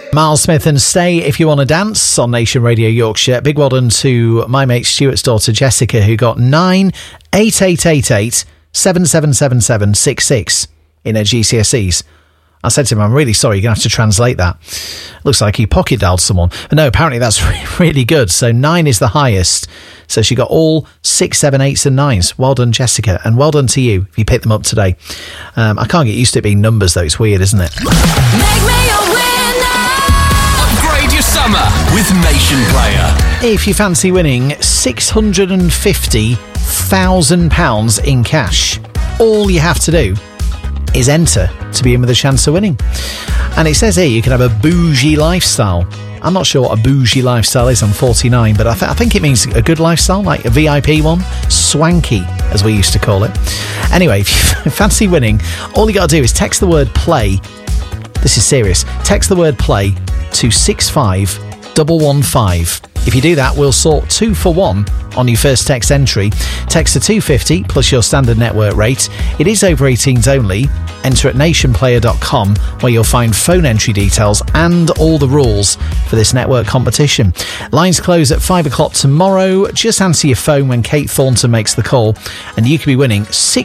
Miles Smith and Stay If You Want to Dance on Nation Radio Yorkshire. Big well done to my mate Stuart's daughter Jessica, who got 98888 777766 in her GCSEs. I said to him, I'm really sorry, you're going to have to translate that. Looks like he pocket dialed someone. But no, apparently that's really good. So 9 is the highest. So she got all 6, 7, 8s and 9s. Well done, Jessica. And well done to you if you picked them up today. I can't get used to it being numbers, though. It's weird, isn't it? Make me a winner. Upgrade your summer with Nation Player. If you fancy winning £650,000 in cash, all you have to do is enter to be in with a chance of winning. And it says here you can have a bougie lifestyle. I'm not sure what a bougie lifestyle is. I'm 49, but I think it means a good lifestyle, like a VIP one. Swanky, as we used to call it. Anyway, if you fancy winning, all you got to do is text the word play. This is serious. Text the word play to 65115. If you do that, we'll sort 2 for 1 on your first text entry. Text to 250 plus your standard network rate. It is over 18s only. Enter at nationplayer.com, where you'll find phone entry details and all the rules for this network competition. Lines close at 5 o'clock tomorrow. Just answer your phone when Kate Thornton makes the call, and you could be winning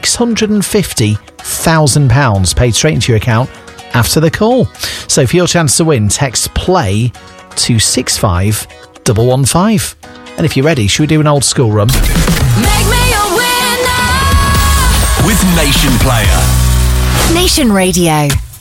£650,000 paid straight into your account after the call. So for your chance to win, text play to 65115. And if you're ready, should we do an old school run? Make me a winner. With Nation Player. Nation Radio.